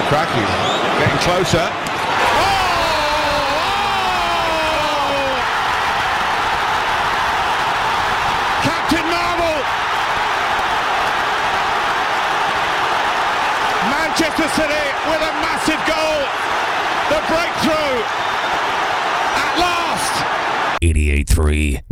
Lukaku getting closer. Captain Marvel! Manchester City with a massive goal. The breakthrough at last. 88.3